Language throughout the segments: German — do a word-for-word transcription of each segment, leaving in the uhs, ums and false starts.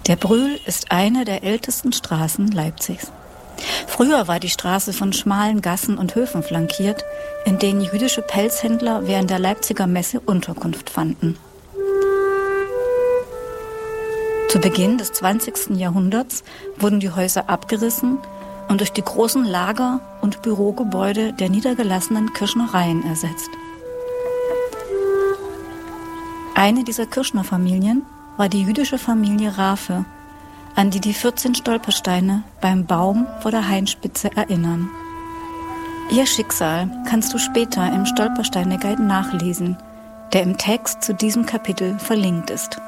Der Brühl ist eine der ältesten Straßen Leipzigs. Früher war die Straße von schmalen Gassen und Höfen flankiert, in denen jüdische Pelzhändler während der Leipziger Messe Unterkunft fanden. Zu Beginn des zwanzigsten Jahrhunderts wurden die Häuser abgerissen und durch die großen Lager- und Bürogebäude der niedergelassenen Kirschnereien ersetzt. Eine dieser Kirschnerfamilien war die jüdische Familie Rafe, an die die vierzehn Stolpersteine beim Baum vor der Hainspitze erinnern. Ihr Schicksal kannst du später im Stolpersteine-Guide nachlesen, der im Text zu diesem Kapitel verlinkt ist.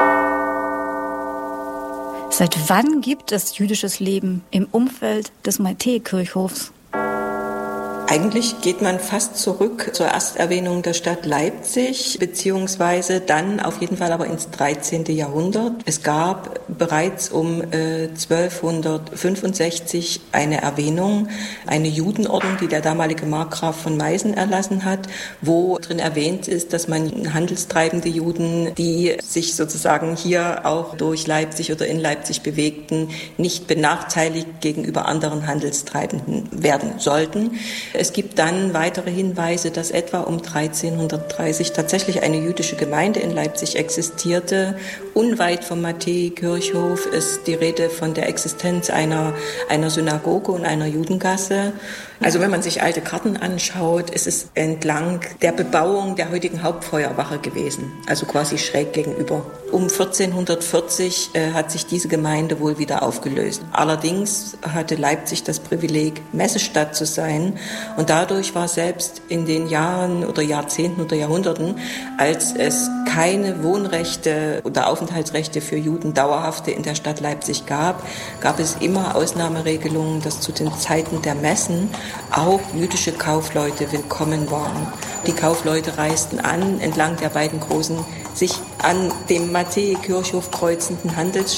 Seit wann gibt es jüdisches Leben im Umfeld des Matthäi-Kirchhofs? Eigentlich geht man fast zurück zur Ersterwähnung der Stadt Leipzig, beziehungsweise dann auf jeden Fall aber ins dreizehnten Jahrhundert. Es gab bereits um äh, zwölfhundertfünfundsechzig eine Erwähnung, eine Judenordnung, die der damalige Markgraf von Meißen erlassen hat, wo drin erwähnt ist, dass man handelstreibende Juden, die sich sozusagen hier auch durch Leipzig oder in Leipzig bewegten, nicht benachteiligt gegenüber anderen Handelstreibenden werden sollten. Es gibt dann weitere Hinweise, dass etwa um dreizehnhundertdreißig tatsächlich eine jüdische Gemeinde in Leipzig existierte. Unweit vom Matthäi-Kirchhof ist die Rede von der Existenz einer, einer Synagoge und einer Judengasse. Also wenn man sich alte Karten anschaut, ist es entlang der Bebauung der heutigen Hauptfeuerwache gewesen, also quasi schräg gegenüber. Um vierzehnhundertvierzig äh, hat sich diese Gemeinde wohl wieder aufgelöst. Allerdings hatte Leipzig das Privileg, Messestadt zu sein, und dadurch war selbst in den Jahren oder Jahrzehnten oder Jahrhunderten, als es keine Wohnrechte oder Aufenthaltsrechte für Juden dauerhafte in der Stadt Leipzig gab, gab es immer Ausnahmeregelungen, dass zu den Zeiten der Messen auch jüdische Kaufleute willkommen waren. Die Kaufleute reisten an entlang der beiden großen, sich an dem Matthäi-Kirchhof kreuzenden Handelsstraßen